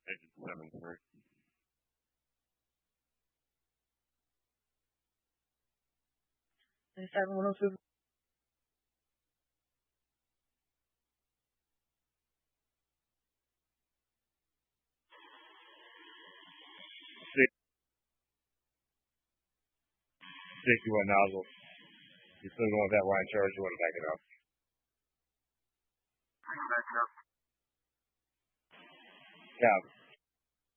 Exit 7-3. Is 7102? Six, 61 nozzle. You still going with that line charge? You want to back it up? I can back it up. Yeah.